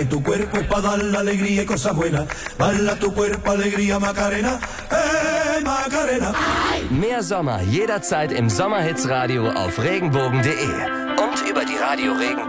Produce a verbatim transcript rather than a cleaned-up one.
tu cuerpo es para dar la alegría y cosas buenas. Bala tu cuerpo, alegría, Macarena, hey Macarena. Mehr Sommer jederzeit im Sommerhitsradio auf regenbogen punkt de und über die Radio Regenbogen